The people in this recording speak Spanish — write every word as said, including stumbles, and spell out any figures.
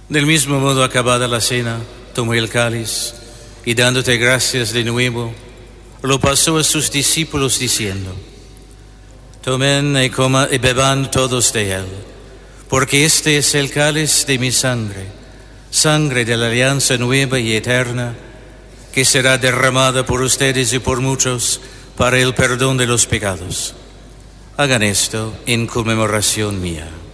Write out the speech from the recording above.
Del mismo modo, acabada la cena, tomó el cáliz y dándote gracias de nuevo, lo pasó a sus discípulos diciendo: tomen y, coma, y beban todos de él, porque este es el cáliz de mi sangre, sangre de la alianza nueva y eterna, que será derramada por ustedes y por muchos para el perdón de los pecados. Hagan esto en conmemoración mía.